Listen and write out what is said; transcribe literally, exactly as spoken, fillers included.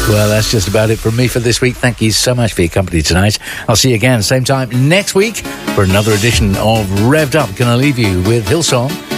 Well, that's just about it from me for this week. Thank you so much for your company tonight. I'll see you again same time next week for another edition of Revved Up. Gonna leave you with Hillsong